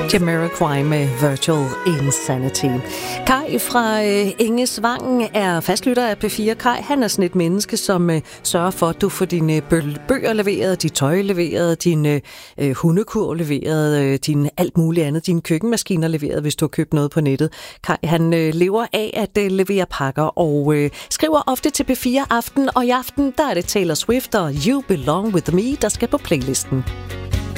Jamiroquai med Virtual Insanity. Kai fra Engesvang er fastlytter af P4. Kai, han er sådan et menneske, som sørger for, at du får dine bøger leveret, dit tøj leveret, din hundekur leveret, din alt muligt andet, dine køkkenmaskiner leveret, hvis du har købt noget på nettet. Kai, han lever af at levere pakker og skriver ofte til P4 Aften, og i aften der er det Taylor Swift og You Belong With Me, der skal på playlisten.